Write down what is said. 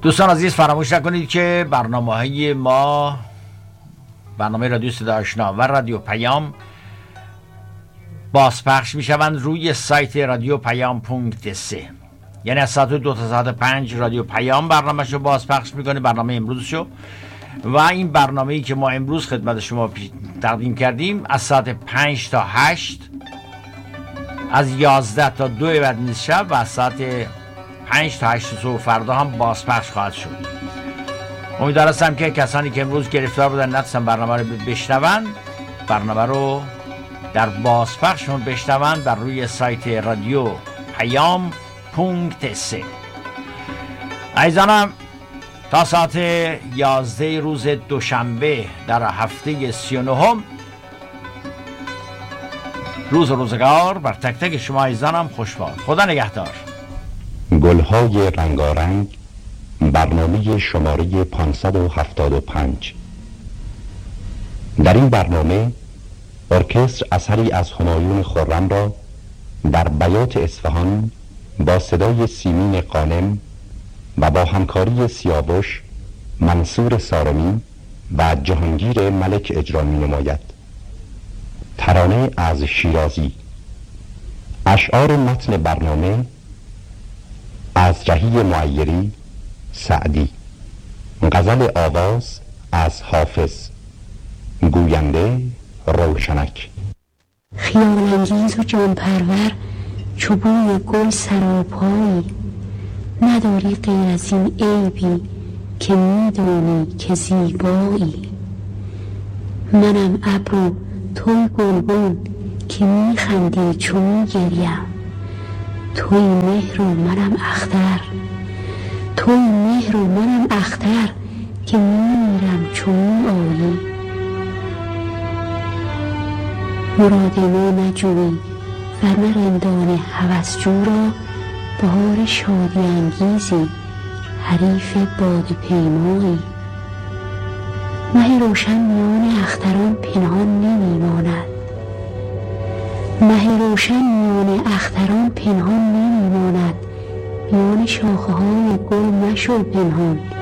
دوستان عزیز فراموش نکنید که برنامه‌های ما، برنامه رادیو صدا آشنا و رادیو پیام، بازپخش میشوند روی سایت رادیو پیام.3. یعنی از ساعت 2 تا ساعت 5 رادیو پیام برنامه‌شو بازپخش میکنه، برنامه امروزشو. و این برنامه‌ای که ما امروز خدمت شما تقدیم کردیم از ساعت 5 تا 8، از 11 تا 2 بعد نصف شب و از ساعت 5 تا 8 صبح فردا هم بازپخش خواهد شد. امیدوارم که کسانی که امروز گرفتار بودن نتونستن برنامه رو بشنون، برنامه رو در بازپخشون بشنون بر روی سایت رادیو پیام.3. عزیزانم، تا ساعت 11 روز دوشنبه در هفته 39 روز روزگار بر تک تک شما عزیزانم خوش باد. خدا نگهدار. گلهای رنگارنگ، برنامه شماره 575. در این برنامه ارکستر اثری از همایون خرم را در بیات اصفهان با صدای سیمین غانم و با همکاری سیاوش، منصور سارمی و جهانگیر ملک اجرا می‌نماید. ترانه از شیرازی. اشعار متن برنامه از جهی معیری، سعدی. غزل آواز از حافظ. گوینده روشنک. خیال انگیز و جان پرور، چوبوی گل سراپایی، نداری غیر از این عیبی که میدونی که زیبایی. منم ابرو توی گلبن که میخندی چو میگریم، توی مهر و منم اختر، توی مهر و منم اختر که میمیرم چو میآیی. مراد ما نجوی ورنه رندان هوسجو را بهار شادی انگیزی، حریف باد پیمایی. مه روشن میان اختران پنهان نمیماند، مه روشن میان اختران پنهان نمیماند. میان شاخه های گل مشو پنهان،